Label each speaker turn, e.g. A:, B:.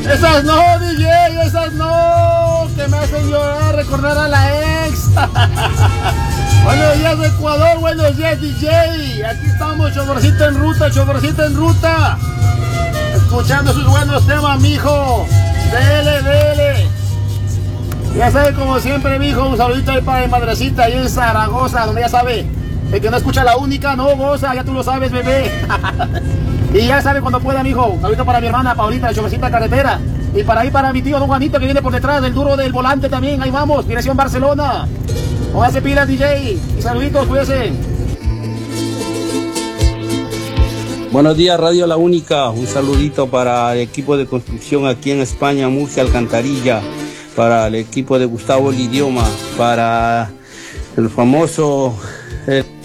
A: Esas no, DJ, esas no, que me hacen llorar, recordar a la ex. Buenos días, Ecuador, buenos días, DJ. Aquí estamos, chofercito en ruta, chofercito en ruta. Escuchando sus buenos temas, mijo. Dele, dele. Ya sabe, como siempre, mijo, un saludito ahí para mi madrecita, ahí en Zaragoza, donde ya sabe, el que no escucha la única, no goza, ya tú lo sabes, bebé. Y ya sabe cuando pueda, mijo, un saludito para mi hermana Paulita, de chofercita carretera. Y para ahí para mi tío Don Juanito, que viene por detrás del duro del volante también, ahí vamos, dirección Barcelona. Póngase pilas, DJ, y saluditos, cuídese.
B: Buenos días, Radio La Única. Un saludito para el equipo de construcción aquí en España, Murcia, Alcantarilla. Para el equipo de Gustavo el Idioma. Para el famoso